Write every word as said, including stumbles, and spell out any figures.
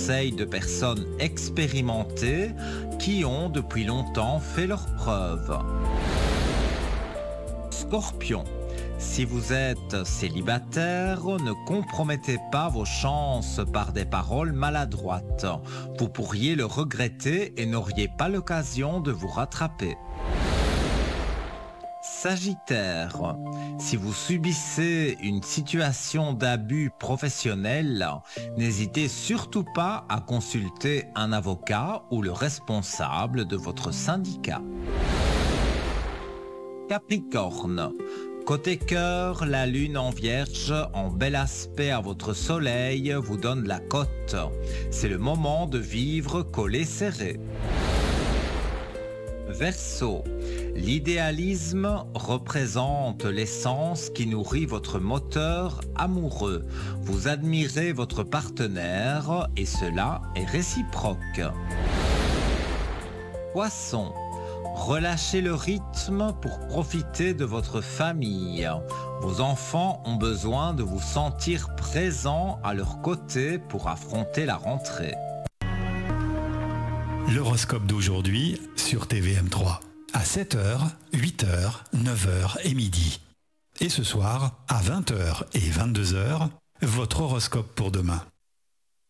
conseils de personnes expérimentées qui ont depuis longtemps fait leurs preuves. Scorpion. Si vous êtes célibataire, ne compromettez pas vos chances par des paroles maladroites. Vous pourriez le regretter et n'auriez pas l'occasion de vous rattraper. Sagittaire, si vous subissez une situation d'abus professionnel, n'hésitez surtout pas à consulter un avocat ou le responsable de votre syndicat. Capricorne, côté cœur, la lune en vierge en bel aspect à votre soleil vous donne la cote. C'est le moment de vivre collé serré. Verseau, l'idéalisme représente l'essence qui nourrit votre moteur amoureux. Vous admirez votre partenaire et cela est réciproque. Poisson, relâchez le rythme pour profiter de votre famille. Vos enfants ont besoin de vous sentir présent à leur côté pour affronter la rentrée. L'horoscope d'aujourd'hui sur T V M trois. À sept heures, huit heures, neuf heures et midi. Et ce soir, à vingt heures et vingt-deux heures, votre horoscope pour demain.